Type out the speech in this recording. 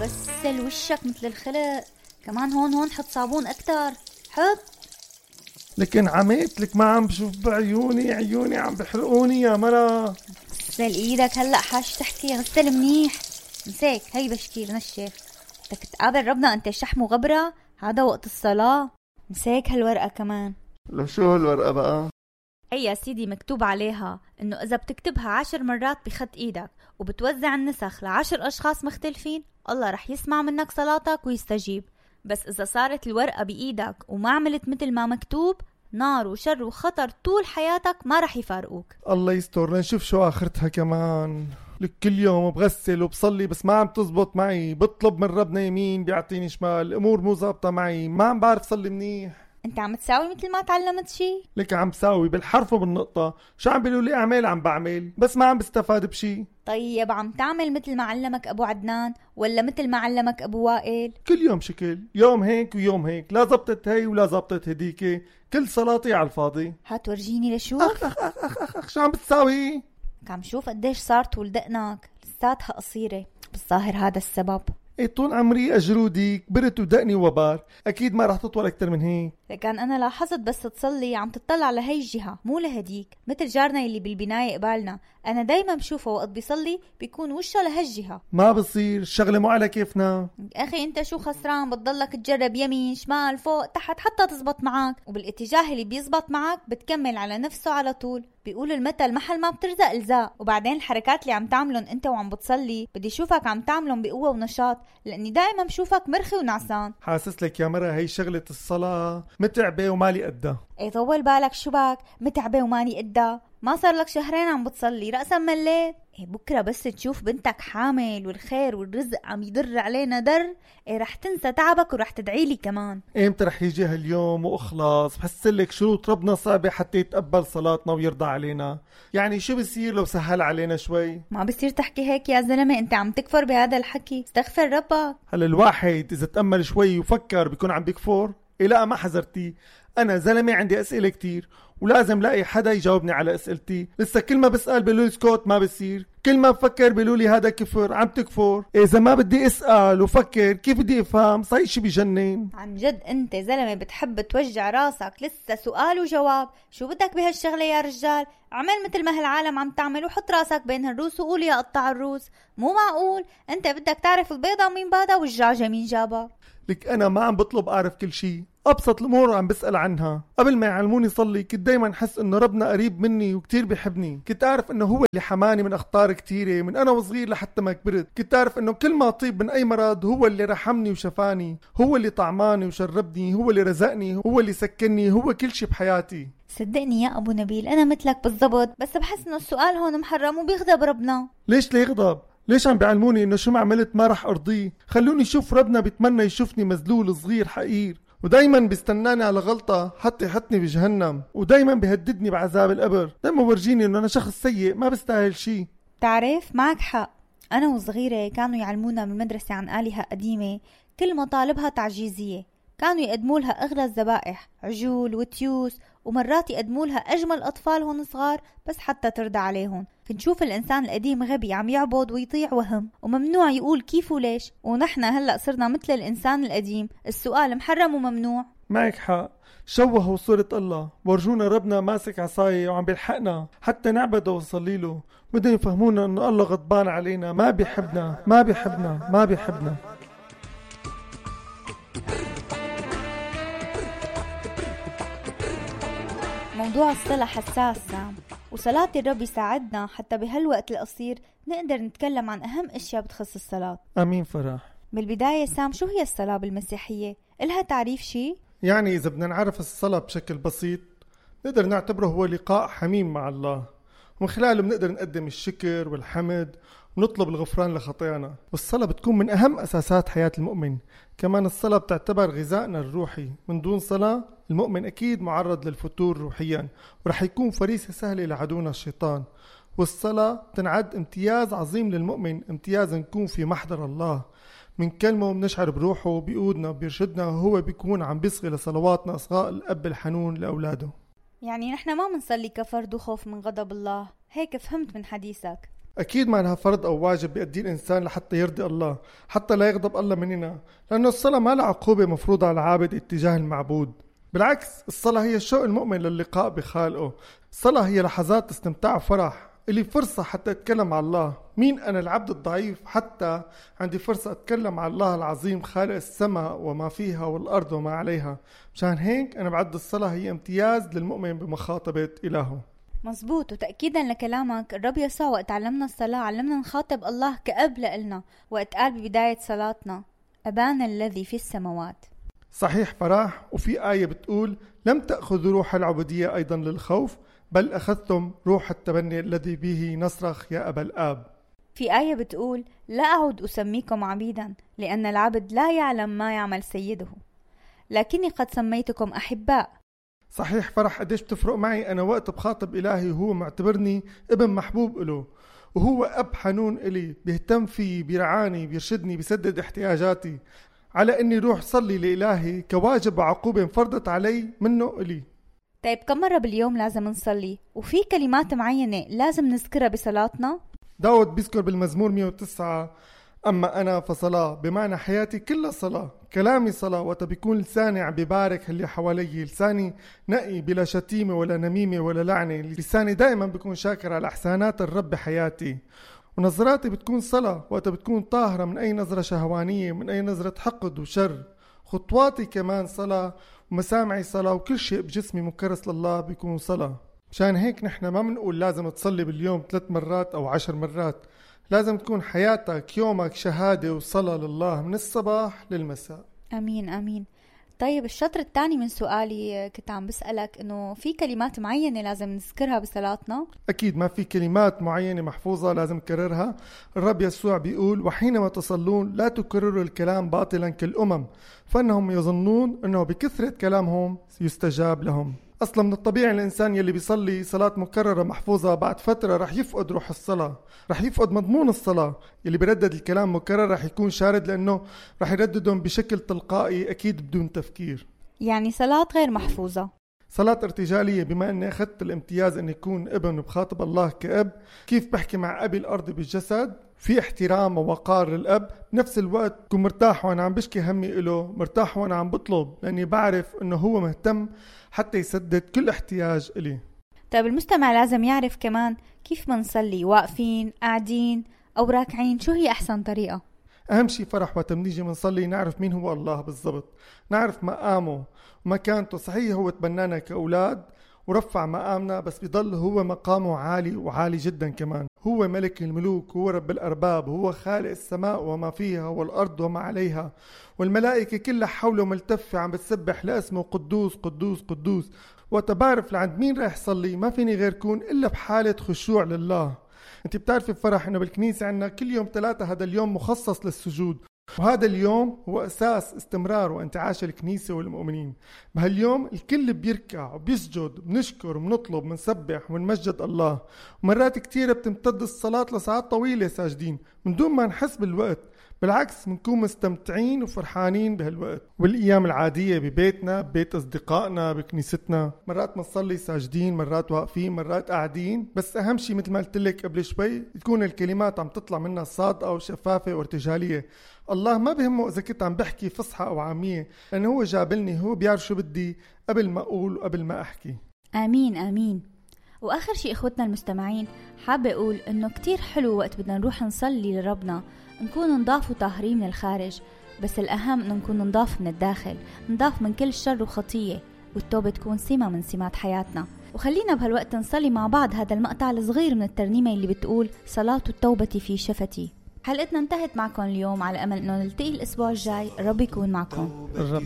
غسل وشك مثل الخلق. كمان هون حط صابون أكتر. حط. لكن عميتلك ما عم بشوف بعيوني عم بحرقوني يا مرا. غسل ايدك هلأ حاج تحكي. غسل منيح. مساك هي بشكيل نشف. بدك تقابل ربنا انت شحم وغبرة. هذا وقت الصلاة. مساك هالورقة كمان. لو شو هالورقة بقى؟ أي يا سيدي مكتوب عليها إنه إذا بتكتبها 10 مرات بخط إيدك وبتوزع النسخ ل10 أشخاص مختلفين الله رح يسمع منك صلاتك ويستجيب. بس إذا صارت الورقة بإيدك وما عملت مثل ما مكتوب نار وشر وخطر طول حياتك ما رح يفارقوك. الله يستر. لنشوف شو آخرتها كمان. لك كل يوم بغسل وبصلي بس ما عم تزبط معي. بطلب من ربنا يمين بيعطيني شمال. الأمور مو زابطة معي. ما عم بعرف صلي منيح. انت عم تساوي مثل ما تعلمت شي؟ لك عم ساوي بالحرف وبالنقطة. شو عم بيقولوا لي اعمل عم بعمل بس ما عم بستفاد بشي. طيب عم تعمل مثل ما علمك ابو عدنان ولا مثل ما علمك ابو وائل؟ كل يوم شكل. يوم هيك ويوم هيك. لا زبطت هي ولا زبطت هديك. كل صلاتي على الفاضي. هات ورجيني لشوف. أخ شو عم بتساوي؟ عم شوف قديش صار طول دقنك. لساتها قصيرة. بالظاهر هذا السبب. ايه طول عمري اجرودي كبرت ودقني وبار. اكيد ما رح تطول اكتر من هيك. لكن انا لاحظت بس تصلي عم تطلع لهي الجهة مو لهديك. مثل جارنا اللي بالبناية قبالنا انا دايما بشوفه وقت بيصلي بيكون وشه لهالجهة. ما بصير. الشغلة مو على كيفنا. اخي انت شو خسران؟ بتضلك تجرب يمين شمال فوق تحت حتى تزبط معك. وبالاتجاه اللي بيزبط معك بتكمل على نفسه على طول. بيقول المثل محل ما بترزق الزاق. وبعدين الحركات اللي عم تعملن انت وعم بتصلي بدي شوفك عم تعملن بقوة ونشاط لاني دائما بشوفك مرخي ونعسان. حاسس لك يا مرة هي شغلة الصلاة متعبة ومالي قدها. اي طول بالك شو بك متعبة وماني قدها. ما صار لك شهرين عم بتصلي رأسا مليت. ايه بكرة بس تشوف بنتك حامل والخير والرزق عم يدر علينا در ايه رح تنسى تعبك ورح تدعيلي كمان. امتى رح يجي هاليوم واخلص؟ بحسلك شروط ربنا صعبة حتى يتقبل صلاتنا ويرضى علينا. يعني شو بصير لو سهل علينا شوي؟ ما بصير تحكي هيك يا زلمة. انت عم تكفر بهذا الحكي. استغفر ربك. هلا الواحد اذا تأمل شوي وفكر بيكون عم بيكفر. إيه لا ما حذرتي. أنا زلمة عندي أسئلة كتير ولازم لاقي حدا يجاوبني على أسئلتي. لسه كل ما بسأل بيقولوا لي سكوت ما بصير. كل ما بفكر بيقولوا لي هذا كفر عم تكفر. إذا ما بدي أسأل وفكر كيف بدي أفهم؟ صاير شي بجنن. عن جد أنت زلمة بتحب توجع راسك. لسه سؤال وجواب. شو بدك بهالشغلة يا رجال؟ عمل مثل ما هالعالم عم تعمل وحط راسك بين هالروس وقول يا قطع الروس. مو معقول. أنت بدك تعرف البيضة مين بادها والدجاجة مين جابها. لك أنا ما عم بطلب أعرف كل شي. أبسط الأمور عم بسأل عنها. قبل ما يعلموني صلي كنت دايما حس إنه ربنا قريب مني وكتير بيحبني. كنت أعرف إنه هو اللي حماني من أخطار كتيرة من أنا وصغير لحتى ما كبرت. كنت أعرف إنه كل ما أطيب من أي مرض هو اللي رحمني وشفاني. هو اللي طعماني وشربني. هو اللي رزقني. هو اللي سكنني. هو كل شي بحياتي. صدقني يا أبو نبيل أنا مثلك بالضبط. بس بحس إنه السؤال هون محرم وبيغضب ربنا. ليش ليغضب؟ ليش عم بيعلموني إنه شو ما عملت ما رح أرضيه؟ خلوني شوف ربنا بيتمنى يشوفني مذلول صغير حقير. ودايما بيستناني على غلطة حتى يحطني بجهنم. ودايما بيهددني بعذاب القبر. دايما ورجيني انه انا شخص سيء ما بستاهل شي. تعرف معك حق. انا وصغيرة كانوا يعلمونا بالمدرسة عن آلهة قديمة كل مطالبها تعجيزية. كانوا يقدموا لها اغلى الذبائح عجول وتيوس ومرات يقدموا لها اجمل اطفالهم صغار بس حتى ترضى عليهم. كنت شوف الانسان القديم غبي عم يعبد ويطيع وهم وممنوع يقول كيف وليش. ونحن هلأ صرنا مثل الانسان القديم. السؤال محرم وممنوع. معك حق. شوهوا صورة الله. ورجونا ربنا ماسك عصاية وعم بيلحقنا حتى نعبده ونصلي له. بدهم يفهمونا انه الله غضبان علينا ما بيحبنا ما بيحبنا ما بيحبنا. موضوع الصلاة حساس سام. وصلاة الرب يساعدنا حتى بهالوقت القصير نقدر نتكلم عن أهم أشياء بتخص الصلاة. أمين فرح. بالبداية سام شو هي الصلاة بالمسيحية؟ إلها تعريف شي؟ يعني إذا بدنا نعرف الصلاة بشكل بسيط نقدر نعتبره هو لقاء حميم مع الله ومن خلاله بنقدر نقدم الشكر والحمد ونطلب الغفران لخطايانا. والصلاة بتكون من أهم أساسات حياة المؤمن. كمان الصلاة بتعتبر غذائنا الروحي. من دون صلاة المؤمن أكيد معرض للفتور روحيا ورح يكون فريسة سهلة لعدونا الشيطان. والصلاة تنعد امتياز عظيم للمؤمن. امتياز نكون في محضر الله من كلمة بنشعر بروحه بيقودنا بيرشدنا وهو بيكون عم بيصغي لصلواتنا إصغاء الأب الحنون لأولاده. يعني نحن ما منصلي كفرد وخوف من غضب الله. هيك فهمت من حديثك. أكيد ما لها فرض أو واجب بيأديه الإنسان لحتى يرضي الله، حتى لا يغضب الله مننا، لأنه الصلاة ما لها عقوبة مفروضة على العابد اتجاه المعبود. بالعكس، الصلاة هي الشوق المؤمن للقاء بخالقه. الصلاة هي لحظات استمتاع وفرح، إلي فرصة حتى أتكلم مع الله. مين أنا العبد الضعيف حتى عندي فرصة أتكلم مع الله العظيم خالق السماء وما فيها والأرض وما عليها. مشان هيك أنا بعد الصلاة هي امتياز للمؤمن بمخاطبة إلهه. مزبوط. وتأكيدا لكلامك، الرب يسوع وقت علمنا الصلاة علمنا نخاطب الله كأب لإلنا، وقت قال ببداية صلاتنا أبانا الذي في السماوات. صحيح فرح. وفي آية بتقول لم تأخذوا روح العبودية أيضا للخوف، بل أخذتم روح التبني الذي به نصرخ يا أبا الآب. في آية بتقول لا أعد أسميكم عبيدا، لأن العبد لا يعلم ما يعمل سيده، لكني قد سميتكم أحباء. صحيح فرح. قديش بتفرق معي أنا وقت بخاطب إلهي وهو معتبرني ابن محبوب إله، وهو أب حنون إلي، بيهتم فيه، بيرعاني، بيرشدني، بيسدد احتياجاتي، على أني روح صلي لإلهي كواجب وعقوبة انفرضت علي منه إلي. طيب كم مرة باليوم لازم نصلي؟ وفي كلمات معينة لازم نذكرها بصلاتنا؟ داود بيذكر بالمزمور 109 أما أنا فصلاة، بمعنى حياتي كلها صلاة، كلامي صلاة. وقت بيكون لساني عم ببارك اللي حوالي، لساني نقي بلا شتيمة ولا نميمة ولا لعنة، لساني دائما بيكون شاكر على إحسانات الرب بحياتي. ونظراتي بتكون صلاة، وقت بتكون طاهرة من أي نظرة شهوانية، من أي نظرة حقد وشر. خطواتي كمان صلاة، ومسامعي صلاة، وكل شيء بجسمي مكرس لله بيكون صلاة. مشان هيك نحن ما بنقول لازم تصلي باليوم 3 مرات أو 10 مرات، لازم تكون حياتك يومك شهادة وصلاة لله من الصباح للمساء. أمين أمين. طيب الشطر الثاني من سؤالي كنت عم بسألك إنه في كلمات معينة لازم نذكرها بصلاتنا؟ أكيد ما في كلمات معينة محفوظة لازم نكررها. الرب يسوع بيقول وحينما تصلون لا تكرروا الكلام باطلا كالأمم، فإنهم يظنون أنه بكثرة كلامهم يستجاب لهم. أصلا من الطبيعي الإنسان يلي بيصلي صلاة مكررة محفوظة بعد فترة رح يفقد روح الصلاة، رح يفقد مضمون الصلاة. يلي بيردد الكلام مكرر رح يكون شارد، لأنه رح يرددهم بشكل تلقائي أكيد بدون تفكير. يعني صلاة غير محفوظة، صلاة ارتجالية. بما أني أخذت الامتياز أن يكون ابن وبخاطب الله كأب، كيف بحكي مع أبي الأرض بالجسد في احترام ووقار للأب، بنفس الوقت كون مرتاح وأنا عم بشكي همي إله، مرتاح وأنا عم بطلب، لأني بعرف أنه هو مهتم حتى يسدد كل احتياج إلي. طيب المستمع لازم يعرف كمان كيف منصلي، واقفين، قاعدين أو راكعين، شو هي أحسن طريقة؟ أهم شيء فرح وقت منيجي منصلي نعرف مين هو الله بالضبط، نعرف مقامه ومكانته. صحيح هو تبنانا كأولاد ورفع مقامنا، بس بيضل هو مقامه عالي وعالي جدا كمان. هو ملك الملوك، هو رب الأرباب، هو خالق السماء وما فيها والأرض وما عليها، والملائكة كلها حوله ملتفة عم بتسبح لاسمه قدوس قدوس قدوس. وتبعرف لعند مين رايح صلي ما فيني غير كون إلا بحالة خشوع لله. انت بتعرفي فرح انه بالكنيسة عندنا كل يوم 3 هذا اليوم مخصص للسجود، وهذا اليوم هو أساس استمرار وانتعاش الكنيسة والمؤمنين. بهاليوم الكل بيركع وبيسجد، بنشكر وبنطلب، بنسبح ونمجد الله. ومرات كتيرة بتمتد الصلاة لساعات طويلة ساجدين من دون ما نحس بالوقت، بالعكس بنكون مستمتعين وفرحانين بهالوقت. والأيام العادية ببيتنا، ببيت أصدقائنا، بكنيستنا، مرات منصلي ساجدين، مرات واقفين، مرات قاعدين. بس أهم شيء مثل ما قلت لك قبل شوي تكون الكلمات عم تطلع منها صادقة وشفافة وارتجالية. الله ما بهمه إذا كنت عم بحكي فصحى أو عامية، لأنه هو جابلني، هو بيعرف شو بدي قبل ما أقول وقبل ما أحكي. آمين آمين. وآخر شيء إخوتنا المستمعين، حابة أقول إنه كتير حلو وقت بدنا نروح نصلي لربنا نكون نضاف وطاهرين من الخارج، بس الأهم إنه نكون نضاف من الداخل، نضاف من كل شر وخطية، والتوبة تكون سمة من سمات حياتنا. وخلينا بهالوقت نصلي مع بعض هذا المقطع الصغير من الترنيمة اللي بتقول صلاة التوبة في شفتي. حلقتنا انتهت معكم اليوم، على أمل إنه نلتقي الأسبوع الجاي. الرب يكون معكم.